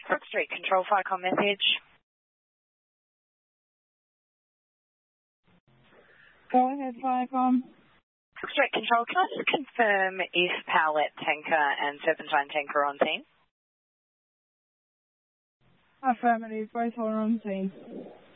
Brook Street, Control Ficon message. Go ahead, Ficon. Brook Street, Control, can I just confirm if Powlett tanker and Serpentine tanker are on scene? Affirmative, both are on scene.